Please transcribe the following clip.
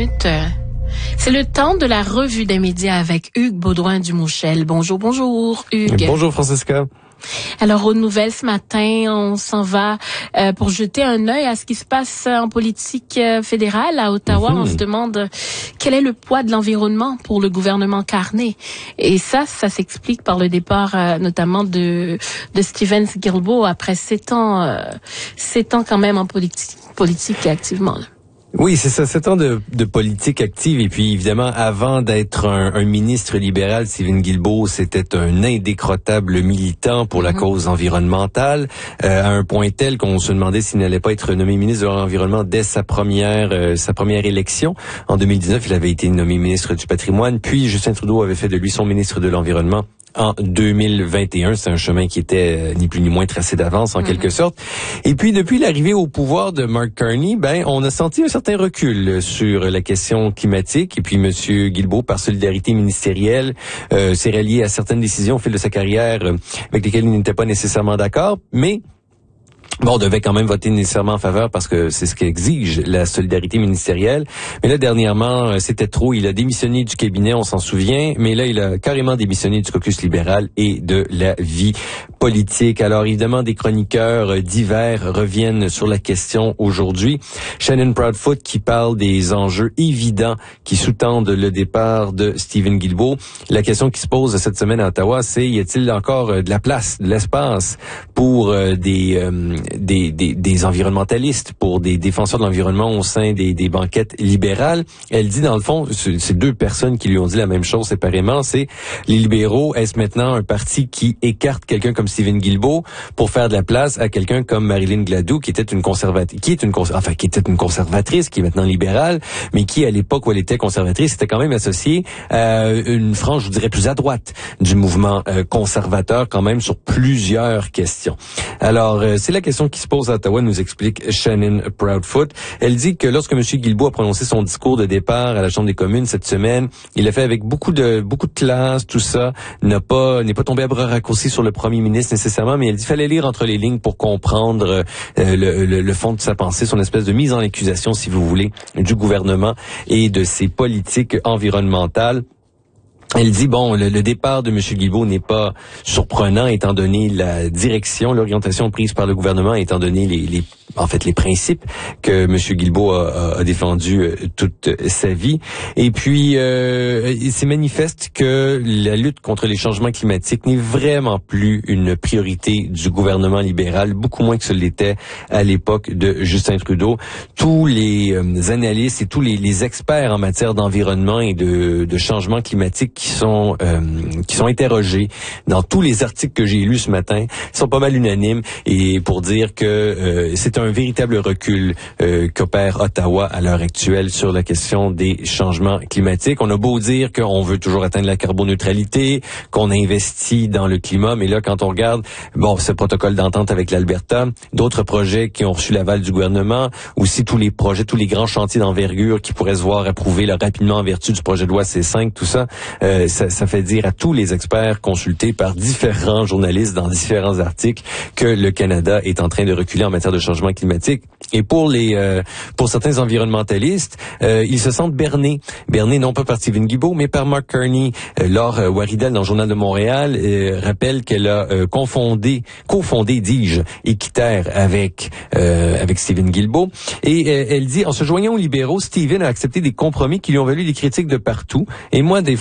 minutes. C'est le temps de la revue des médias avec Hugues Baudouin-Dumouchel. Bonjour Hugues. Bonjour Francesca. Alors aux nouvelles ce matin, on s'en va pour jeter un œil à ce qui se passe en politique fédérale à Ottawa. On se demande quel est le poids de l'environnement pour le gouvernement Carney. Et ça s'explique par le départ notamment de Stephen Guilbeault après 7 ans quand même en politique activement. Là. Oui, c'est ça, 7 ans de politique active. Et puis, évidemment, avant d'être un ministre libéral, Stephen Guilbeault, c'était un indécrottable militant pour la cause environnementale, à un point tel qu'on se demandait s'il n'allait pas être nommé ministre de l'Environnement dès sa première élection. En 2019, il avait été nommé ministre du Patrimoine, puis Justin Trudeau avait fait de lui son ministre de l'Environnement. En 2021, c'est un chemin qui était ni plus ni moins tracé d'avance en quelque sorte. Et puis depuis l'arrivée au pouvoir de Mark Carney, on a senti un certain recul sur la question climatique. Et puis Monsieur Guilbeault, par solidarité ministérielle, s'est rallié à certaines décisions au fil de sa carrière avec lesquelles il n'était pas nécessairement d'accord, mais on devait quand même voter nécessairement en faveur parce que c'est ce qu'exige la solidarité ministérielle. Mais là, dernièrement, c'était trop. Il a démissionné du cabinet, on s'en souvient. Mais là, il a carrément démissionné du caucus libéral et de la vie politique. Alors, évidemment, des chroniqueurs divers reviennent sur la question aujourd'hui. Shannon Proudfoot qui parle des enjeux évidents qui sous-tendent le départ de Stephen Guilbeault. La question qui se pose cette semaine à Ottawa, c'est y a-t-il encore de la place, de l'espace pour des environnementalistes, pour des défenseurs de l'environnement au sein des banquettes libérales. Elle dit, dans le fond, c'est deux personnes qui lui ont dit la même chose séparément, c'est les libéraux, est-ce maintenant un parti qui écarte quelqu'un comme Stephen Guilbeault pour faire de la place à quelqu'un comme Marilyn Gladu, qui était une conservatrice, qui est maintenant libérale, mais qui, à l'époque où elle était conservatrice, était quand même associée à une frange, je dirais, plus à droite du mouvement conservateur, quand même, sur plusieurs questions. Alors, c'est la question qui se pose à Ottawa, nous explique Shannon Proudfoot. Elle dit que lorsque M. Guilbeault a prononcé son discours de départ à la Chambre des communes cette semaine, il l'a fait avec beaucoup de classe, tout ça, n'est pas tombé à bras raccourcis sur le premier ministre nécessairement, mais elle dit qu'il fallait lire entre les lignes pour comprendre le fond de sa pensée, son espèce de mise en accusation, si vous voulez, du gouvernement et de ses politiques environnementales. Elle dit, le départ de M. Guilbeault n'est pas surprenant étant donné la direction, l'orientation prise par le gouvernement, étant donné les principes que M. Guilbeault a défendus toute sa vie. Et puis, c'est manifeste que la lutte contre les changements climatiques n'est vraiment plus une priorité du gouvernement libéral, beaucoup moins que ce l'était à l'époque de Justin Trudeau. Tous les analystes et tous les experts en matière d'environnement et de changement climatique qui sont interrogés dans tous les articles que j'ai lus ce matin sont pas mal unanimes et pour dire que c'est un véritable recul qu'opère Ottawa à l'heure actuelle sur la question des changements climatiques. On a beau dire qu'on veut toujours atteindre la carboneutralité, qu'on investit dans le climat, mais là, quand on regarde, ce protocole d'entente avec l'Alberta, d'autres projets qui ont reçu l'aval du gouvernement, aussi tous les grands chantiers d'envergure qui pourraient se voir approuvés là, rapidement en vertu du projet de loi C5, tout ça, ça fait dire à tous les experts consultés par différents journalistes dans différents articles que le Canada est en train de reculer en matière de changement climatique. Et pour certains environnementalistes, ils se sentent bernés non pas par Stephen Guilbeault, mais par Mark Carney. Laure Waridel dans le Journal de Montréal rappelle qu'elle a cofondé, dis-je, Équiterre avec Stephen Guilbeault. Et elle dit, en se joignant aux libéraux, Stephen a accepté des compromis qui lui ont valu des critiques de partout. Et moi, des